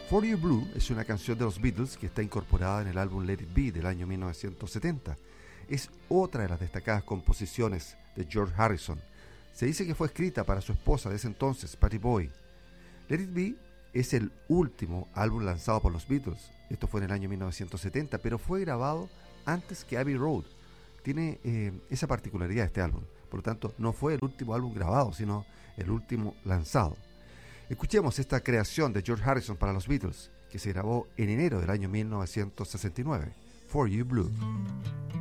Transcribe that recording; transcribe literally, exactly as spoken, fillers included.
For You Blue es una canción de los Beatles que está incorporada en el álbum Let It Be del año mil novecientos setenta. Es otra de las destacadas composiciones de George Harrison. Se dice que fue escrita para su esposa de ese entonces, Pattie Boyd. Let It Be es el último álbum lanzado por los Beatles. Esto fue en el año mil novecientos setenta, pero fue grabado antes que Abbey Road. Tiene eh, esa particularidad este álbum. Por lo tanto, no fue el último álbum grabado, sino el último lanzado. Escuchemos esta creación de George Harrison para los Beatles, que se grabó en enero del año mil novecientos sesenta y nueve, For You Blue.